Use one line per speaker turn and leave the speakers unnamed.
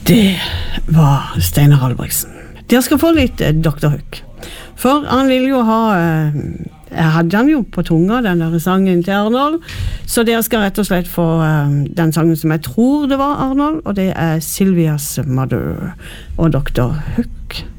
Det var Steinar Albrigtsen. Dere skal få litt Dr. Hook. For han ville jo ha... Jeg hadde han jo på tunga, den der sangen til Arnold. Så dere skal rett og slett få den sangen som jeg tror det var Arnold, og det er Sylvia's Mother og Dr. Hook.